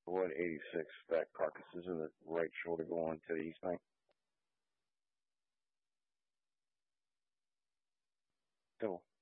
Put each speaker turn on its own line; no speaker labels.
Wood 86 fat carcasses in the right shoulder going to the east bank. Civil.